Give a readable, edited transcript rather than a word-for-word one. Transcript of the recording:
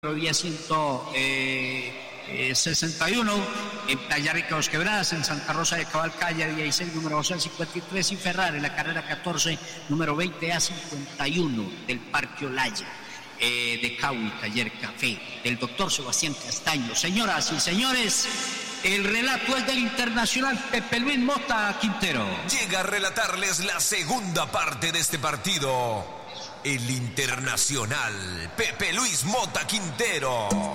día 161 en Playa Rica Dos Quebradas, en Santa Rosa de Cabal, calle 16, número 253, y Ferrari, la carrera 14, número 20A51 del Parque Olaya, de Caui, Taller Café, del doctor Sebastián Castaño. Señoras y señores, el relato es del internacional Pepe Luis Mota Quintero. Llega a relatarles la segunda parte de este partido, el internacional Pepe Luis Mota Quintero.